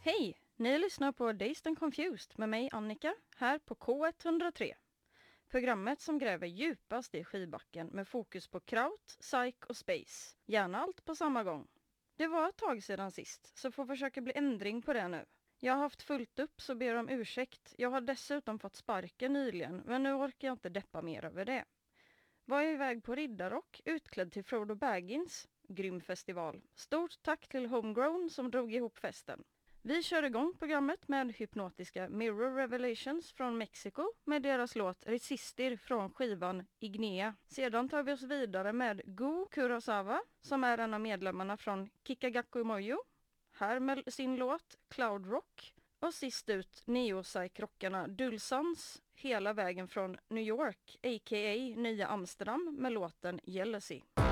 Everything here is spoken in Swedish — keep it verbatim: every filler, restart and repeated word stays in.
Hej! Ni lyssnar på Dazed and Confused med mig Annika här på K ett noll tre. Programmet som gräver djupast i skivbacken med fokus på kraut, psych och space. Gärna allt på samma gång. Det var ett tag sedan sist så får försöka bli ändring på det nu. Jag har haft fullt upp så ber om ursäkt. Jag har dessutom fått sparken nyligen men nu orkar jag inte deppa mer över det. Var jag iväg på riddarrock utklädd till Frodo Baggins. Grym festival. Stort tack till Homegrown som drog ihop festen. Vi kör igång programmet med hypnotiska Mirror Revelations från Mexiko med deras låt Resistir från skivan Ignea. Sedan tar vi oss vidare med Go Kurosawa som är en av medlemmarna från Kikagaku Moyo. Här med sin låt Cloud Rock. Och sist ut neopsych-rockarna Dulsans hela vägen från New York, a k a Nya Amsterdam med låten Jealousy.